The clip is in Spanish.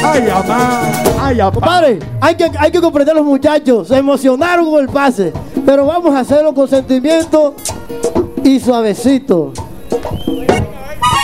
Ay, amá. Ay, apá. Compadre, hay que comprender a los muchachos. Se emocionaron con el pase. Pero vamos a hacerlo con sentimiento y suavecito.